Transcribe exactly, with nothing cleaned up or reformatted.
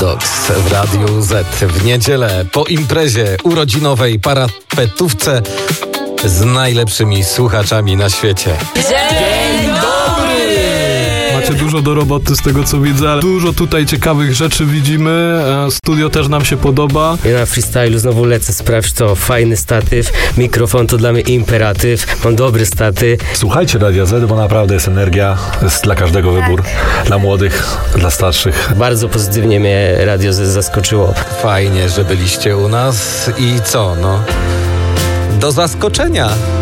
Dogs w Radiu Z w niedzielę po imprezie urodzinowej parapetówce z najlepszymi słuchaczami na świecie. Dzień dobry! Macie dużo do roboty z tego co widzę, ale dużo tutaj ciekawych rzeczy widzimy. Studio też nam się podoba. Ja na freestylu znowu lecę, sprawdź to. Fajny statyw, mikrofon to dla mnie imperatyw. Mam dobry staty. Słuchajcie Radia Z, bo naprawdę jest energia, jest dla każdego wybór. Dla młodych, dla starszych. Bardzo pozytywnie mnie Radio Z zaskoczyło. Fajnie, że byliście u nas i co, no? Do zaskoczenia!